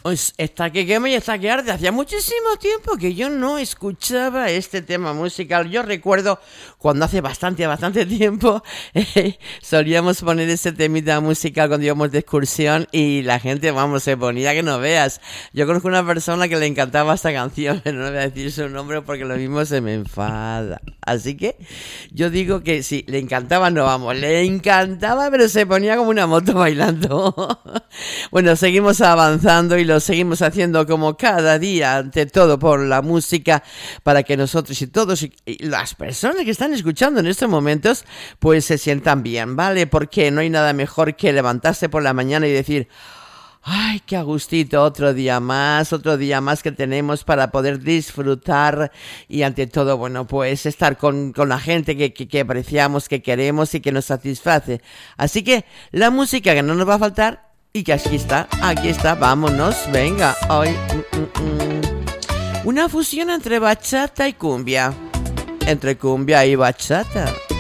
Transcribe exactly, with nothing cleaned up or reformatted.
Pues está que quema y está que arde. Hacía muchísimo tiempo que yo no escuchaba este tema musical. Yo recuerdo cuando hace bastante, bastante tiempo eh, solíamos poner este temita musical cuando íbamos de excursión y la gente, vamos, se ponía que no veas. Yo conozco una persona que le encantaba esta canción, pero no voy a decir su nombre porque lo mismo se me enfada. Así que yo digo que sí, le encantaba, no vamos, le encantaba, pero se ponía como una moto bailando. Bueno, seguimos avanzando y lo seguimos haciendo como cada día, ante todo por la música, para que nosotros y todos y las personas que están escuchando en estos momentos pues se sientan bien, ¿vale? Porque no hay nada mejor que levantarse por la mañana y decir: ay, qué a gustito, otro día más, otro día más que tenemos para poder disfrutar y ante todo, bueno, pues estar con, con la gente que, que, que apreciamos, que queremos y que nos satisface. Así que la música que no nos va a faltar y que aquí está, aquí está, vámonos, venga, hoy mm, mm, mm. Una fusión entre bachata y cumbia, entre cumbia y bachata.